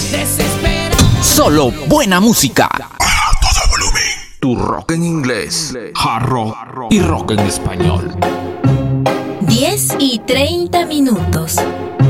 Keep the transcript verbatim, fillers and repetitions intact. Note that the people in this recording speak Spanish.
Solo buena música. A todo volumen. Tu rock en inglés, hard rock y rock en español. diez y treinta minutos.